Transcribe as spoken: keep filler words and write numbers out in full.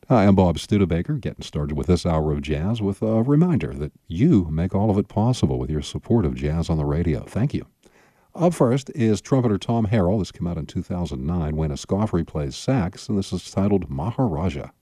Hi, I'm Bob Studebaker, getting started with this hour of jazz with a reminder that you make all of it possible with your support of Jazz on the Radio. Thank you. Up first is trumpeter Tom Harrell. This came out in two thousand nine when Escoffrey plays sax, and this is titled Maharaja.